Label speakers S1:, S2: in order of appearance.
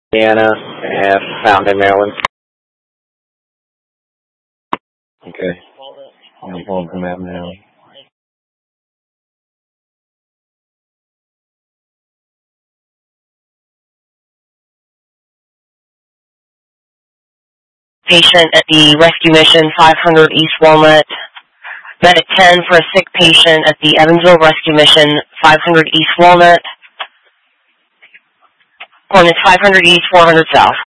S1: Indiana and Fountain, Maryland. Okay. I'm pulling the map now.
S2: Patient at the Rescue Mission 500 East Walnut. Medic 10 for a sick patient at the Evansville Rescue Mission 500 East Walnut. Coordinates 500 East, 400 South.